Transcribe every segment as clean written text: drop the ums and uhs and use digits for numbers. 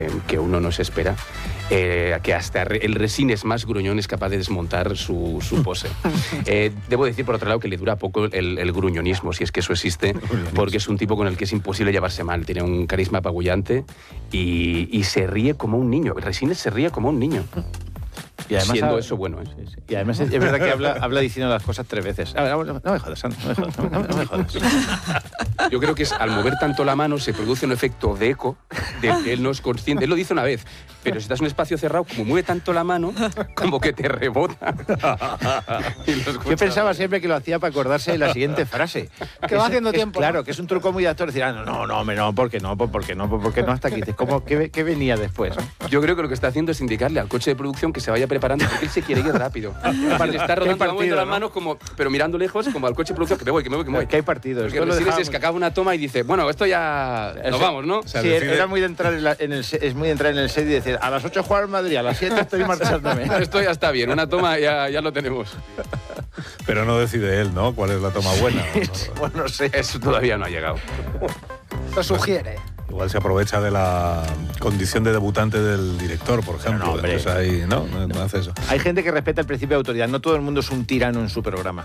que uno no se espera, que hasta el Resines más gruñón es capaz de desmontar su pose. Debo decir, por otro lado, que le dura poco el gruñonismo, si es que eso existe, porque es un tipo con el que es imposible llevarse mal. Tiene un carisma apabullante y se ríe como un niño. Resines se ríe como un niño. Y además, siendo eso bueno, ¿eh? Sí. Y además es verdad que habla diciendo las cosas 3 veces. No me jodas, no me jodas. Yo creo que al mover tanto la mano se produce un efecto de eco del que él no es consciente. Él lo dice una vez, pero si estás en un espacio cerrado, como mueve tanto la mano, como que te rebota. Yo pensaba siempre que lo hacía para acordarse de la siguiente frase. Que va haciendo tiempo. Claro, que es un truco muy de actor. Decir, ¿por qué no hasta aquí? ¿Qué venía después? Yo creo que lo que está haciendo es indicarle al coche de producción que se vaya preparando, porque él se quiere ir rápido. Le está rodando las manos, pero mirando lejos, como al coche de producción, que me voy. Que hay partido. Porque es que acaba una toma y dice, bueno, esto ya nos vamos, ¿no? O sea, sí, era muy de entrar en el set y decir, a las 8 jugar en Madrid, a las 7 estoy marchándome. Esto ya está bien, una toma ya lo tenemos. Pero no decide él, ¿no? ¿Cuál es la toma buena? Bueno, no sé. Eso todavía no ha llegado. Lo sugiere. Igual se aprovecha de la condición de debutante del director, por ejemplo. No, hombre. Entonces ahí, no hace eso. Hay gente que respeta el principio de autoridad. No todo el mundo es un tirano en su programa.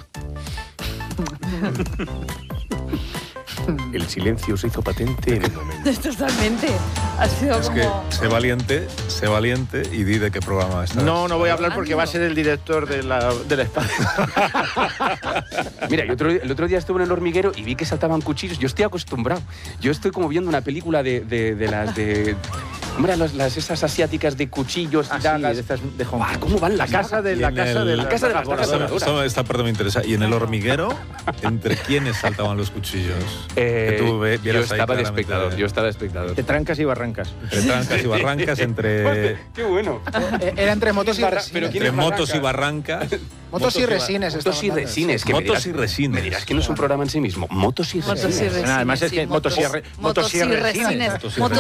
El silencio se hizo patente en el momento. Totalmente. Ha sido es como... que sé valiente y di de qué programa estás. No voy a hablar porque va a ser el director del espacio. Mira, el otro día estuve en El Hormiguero y vi que saltaban cuchillos. Yo estoy acostumbrado. Yo estoy como viendo una película de las de... Hombre, esas asiáticas de cuchillos y dagas. Sí, de Hong Kong. ¿Cómo van las la casa de las Esta parte me interesa. ¿Y en El Hormiguero, entre quiénes saltaban los cuchillos? Yo estaba de espectador. De trancas y barrancas. Entre trancas y barrancas, entre... ¡Qué bueno! Era entre motos y resines. Pero entre motos y barrancas. Motos y resines. Motos y resines. Motos y resines. Me dirás que no es un programa en sí mismo. Motos y resines. Además es que Motosierra.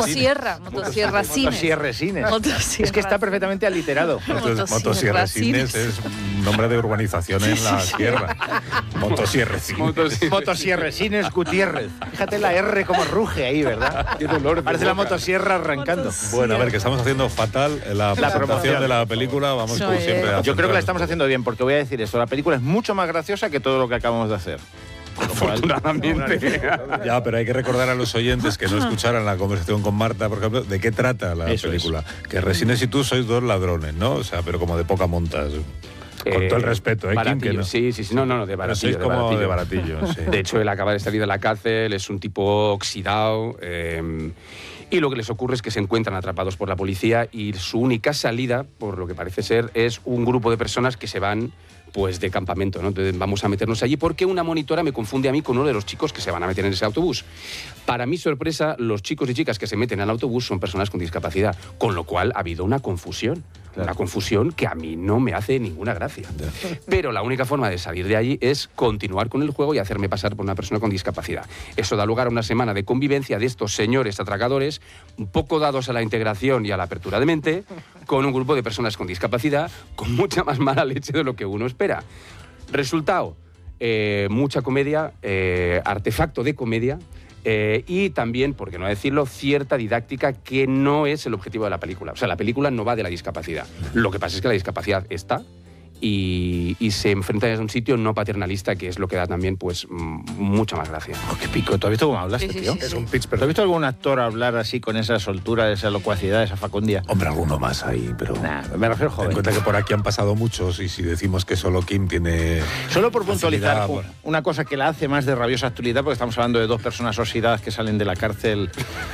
Es que está perfectamente aliterado. Motos y resines es nombre de urbanización en la sierra. Motos y resines. Motosierresines Gutiérrez. Fíjate la R como ruge ahí, ¿verdad? Qué dolor. Parece la motosierra arrancando. Bueno, a ver, que estamos haciendo fatal la presentación de la película. Vamos como siempre. Yo creo que la estamos haciendo bien, porque voy a decir esto. La película es mucho más graciosa que todo lo que acabamos de hacer. Afortunadamente. Ya, pero hay que recordar a los oyentes que no escucharan la conversación con Marta, por ejemplo, de qué trata la película. Que Resines y tú sois 2 ladrones, ¿no? O sea, pero como de poca monta. Con todo el respeto, Kim, que no. Sí, no, de baratillo. Sois como de baratillo, sí. De hecho, él acaba de salir de la cárcel, es un tipo oxidado, y lo que les ocurre es que se encuentran atrapados por la policía y su única salida, por lo que parece ser, es un grupo de personas que se van pues de campamento, ¿no? Entonces vamos a meternos allí porque una monitora me confunde a mí con uno de los chicos que se van a meter en ese autobús. Para mi sorpresa, los chicos y chicas que se meten al autobús son personas con discapacidad, con lo cual ha habido una confusión. Claro. Una confusión que a mí no me hace ninguna gracia. Pero la única forma de salir de allí es continuar con el juego y hacerme pasar por una persona con discapacidad. Eso da lugar a una semana de convivencia de estos señores atracadores, un poco dados a la integración y a la apertura de mente, con un grupo de personas con discapacidad, con mucha más mala leche de lo que uno espera. Resultado, mucha comedia, artefacto de comedia, y también, por qué no decirlo, cierta didáctica que no es el objetivo de la película. O sea, la película no va de la discapacidad. Lo que pasa es que la discapacidad está y se enfrenta a un sitio no paternalista, que es lo que da también pues mucha más gracia. Oh, qué pico. ¿Tú has visto cómo hablas, tío? Sí. Es un pitch, pero ¿tú has visto algún actor hablar así con esa soltura, esa locuacidad, esa facundia? Hombre, alguno más ahí, pero... Me refiero joven. Ten en cuenta que por aquí han pasado muchos y si decimos que solo Kim tiene... Solo por puntualizar una cosa que la hace más de rabiosa actualidad, porque estamos hablando de 2 personas oxidadas que salen de la cárcel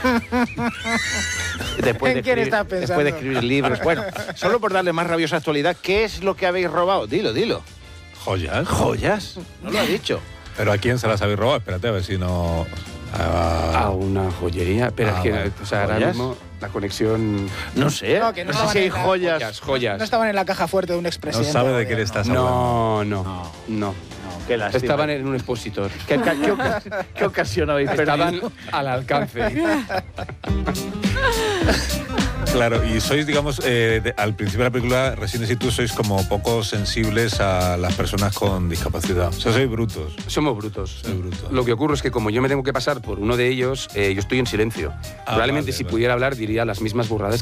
después de escribir libros. Bueno, solo por darle más rabiosa actualidad, ¿qué es lo que habéis robado? Dilo. ¿Joyas? ¿Joyas? No lo ha dicho. ¿Pero a quién se las habéis robado? Espérate, a ver si no... A una joyería. Pero es que, vale. o sea, ahora mismo la conexión... No sé. No, que no sé si hay joyas. No estaban en la caja fuerte de un No expresidente. sabe de qué le estás hablando. No. Qué lástima. Estaban en un expositor. ¿Qué ocasión habéis perdido? Estaban al alcance. Claro, y sois, digamos, al principio de la película, Resines y tú sois como poco sensibles a las personas con discapacidad. O sea, sois brutos. Somos brutos. Soy bruto. Lo que ocurre es que como yo me tengo que pasar por uno de ellos, yo estoy en silencio. Probablemente si pudiera hablar diría las mismas burradas